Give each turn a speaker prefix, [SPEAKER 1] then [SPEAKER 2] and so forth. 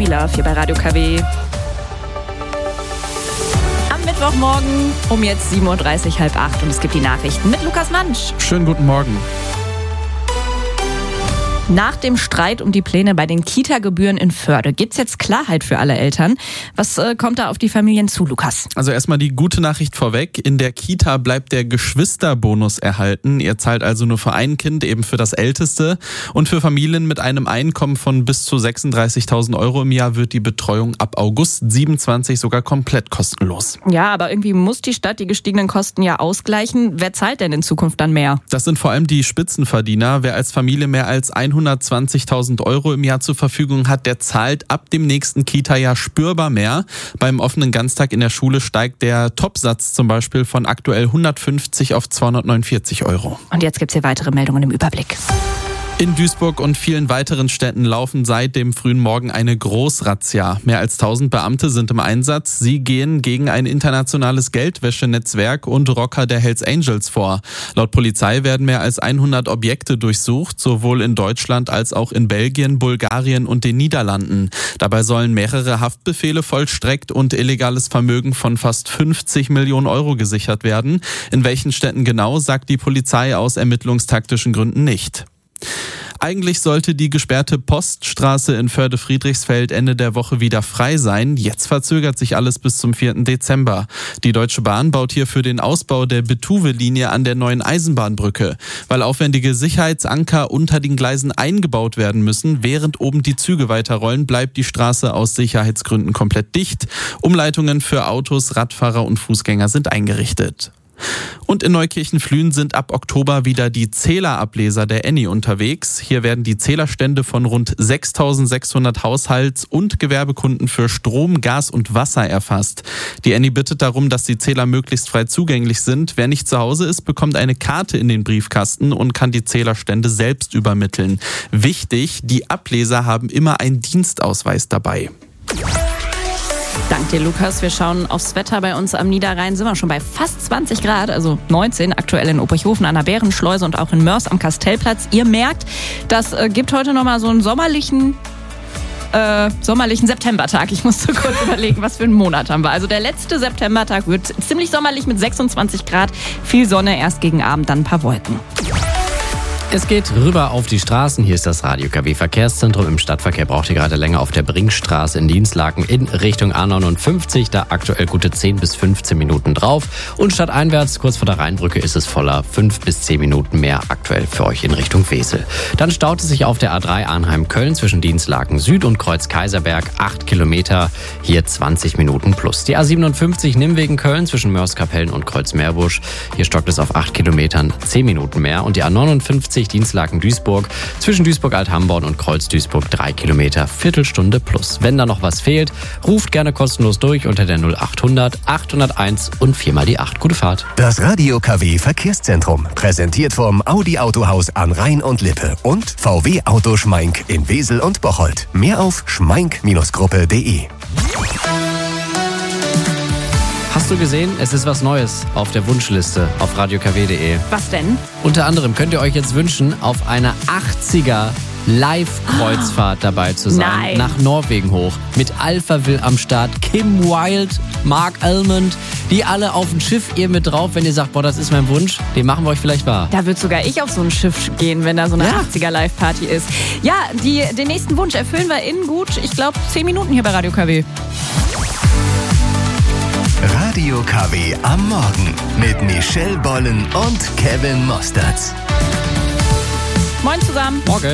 [SPEAKER 1] Me Love hier bei Radio KW. Am Mittwochmorgen um jetzt 7.30 Uhr, 7:30 und es gibt die Nachrichten mit Lukas Mansch.
[SPEAKER 2] Schönen guten Morgen.
[SPEAKER 1] Nach dem Streit um die Pläne bei den Kita-Gebühren in Förde gibt's jetzt Klarheit für alle Eltern. Was kommt da auf die Familien zu, Lukas?
[SPEAKER 2] Also erstmal die gute Nachricht vorweg. In der Kita bleibt der Geschwisterbonus erhalten. Ihr zahlt also nur für ein Kind, eben für das Älteste. Und für Familien mit einem Einkommen von bis zu 36.000 Euro im Jahr wird die Betreuung ab August 27 sogar komplett kostenlos.
[SPEAKER 1] Ja, aber irgendwie muss die Stadt die gestiegenen Kosten ja ausgleichen. Wer zahlt denn in Zukunft dann mehr?
[SPEAKER 2] Das sind vor allem die Spitzenverdiener. Wer als Familie mehr als 120.000 Euro im Jahr zur Verfügung hat, der zahlt ab dem nächsten Kita-Jahr spürbar mehr. Beim offenen Ganztag in der Schule steigt der Topsatz zum Beispiel von aktuell 150 auf 249 Euro.
[SPEAKER 1] Und jetzt gibt's hier weitere Meldungen im Überblick.
[SPEAKER 2] In Duisburg und vielen weiteren Städten laufen seit dem frühen Morgen eine Großrazzia. Mehr als 1000 Beamte sind im Einsatz. Sie gehen gegen ein internationales Geldwäschenetzwerk und Rocker der Hells Angels vor. Laut Polizei werden mehr als 100 Objekte durchsucht, sowohl in Deutschland als auch in Belgien, Bulgarien und den Niederlanden. Dabei sollen mehrere Haftbefehle vollstreckt und illegales Vermögen von fast 50 Millionen Euro gesichert werden. In welchen Städten genau, sagt die Polizei aus ermittlungstaktischen Gründen nicht. Eigentlich sollte die gesperrte Poststraße in Förde-Friedrichsfeld Ende der Woche wieder frei sein. Jetzt verzögert sich alles bis zum 4. Dezember. Die Deutsche Bahn baut hier für den Ausbau der Betuwe-Linie an der neuen Eisenbahnbrücke. Weil aufwendige Sicherheitsanker unter den Gleisen eingebaut werden müssen, während oben die Züge weiterrollen, bleibt die Straße aus Sicherheitsgründen komplett dicht. Umleitungen für Autos, Radfahrer und Fußgänger sind eingerichtet. Und in Neukirchen-Flühen sind ab Oktober wieder die Zählerableser der ENI unterwegs. Hier werden die Zählerstände von rund 6.600 Haushalts- und Gewerbekunden für Strom, Gas und Wasser erfasst. Die ENI bittet darum, dass die Zähler möglichst frei zugänglich sind. Wer nicht zu Hause ist, bekommt eine Karte in den Briefkasten und kann die Zählerstände selbst übermitteln. Wichtig, die Ableser haben immer einen Dienstausweis dabei.
[SPEAKER 1] Dank dir, Lukas. Wir schauen aufs Wetter bei uns am Niederrhein. Sind wir schon bei fast 20 Grad, also 19 aktuell in Oberhofen an der Bärenschleuse und auch in Mörs am Kastellplatz. Ihr merkt, das gibt heute nochmal so einen sommerlichen Septembertag. Ich musste kurz überlegen, was für einen Monat haben wir. Also der letzte Septembertag wird ziemlich sommerlich mit 26 Grad. Viel Sonne, erst gegen Abend, dann ein paar Wolken.
[SPEAKER 3] Es geht rüber auf die Straßen. Hier ist das Radio KW Verkehrszentrum. Im Stadtverkehr braucht ihr gerade länger auf der Brinkstraße in Dienstlaken in Richtung A59. Da aktuell gute 10 bis 15 Minuten drauf. Und stadteinwärts, kurz vor der Rheinbrücke, ist es voller. 5 bis 10 Minuten mehr aktuell für euch in Richtung Wesel. Dann staut es sich auf der A3 Arnheim-Köln zwischen Dienstlaken Süd und Kreuz-Kaiserberg. 8 Kilometer, hier 20 Minuten plus. Die A57 Nimwegen-Köln zwischen Mörs-Kapellen und Kreuz-Meerbusch. Hier stockt es auf 8 Kilometern, 10 Minuten mehr. Und die A59 Dienstlaken-Duisburg zwischen Duisburg-Alt-Hamborn und Kreuz-Duisburg 3 Kilometer, Viertelstunde plus. Wenn da noch was fehlt, ruft gerne kostenlos durch unter der 0800 801 und 4 die 8. Gute Fahrt.
[SPEAKER 4] Das Radio KW Verkehrszentrum, präsentiert vom Audi Autohaus an Rhein und Lippe und VW Auto Schmeink in Wesel und Bocholt. Mehr auf schmeink-gruppe.de.
[SPEAKER 3] Hast du gesehen, es ist was Neues auf der Wunschliste auf radiokw.de.
[SPEAKER 1] Was denn?
[SPEAKER 3] Unter anderem könnt ihr euch jetzt wünschen, auf einer 80er Live-Kreuzfahrt dabei zu sein.
[SPEAKER 1] Nein.
[SPEAKER 3] Nach Norwegen hoch. Mit Alphaville am Start, Kim Wilde, Mark Almond, die alle auf dem Schiff, ihr mit drauf. Wenn ihr sagt, boah, das ist mein Wunsch, den machen wir euch vielleicht wahr.
[SPEAKER 1] Da wird sogar ich auf so ein Schiff gehen, wenn da so eine 80er Live-Party ist. Ja, den nächsten Wunsch erfüllen wir in gut, ich glaube, 10 Minuten hier bei Radio KW.
[SPEAKER 4] Radio KW am Morgen mit Michelle Bollen und Kevin Mostertz.
[SPEAKER 1] Moin zusammen.
[SPEAKER 3] Morgen.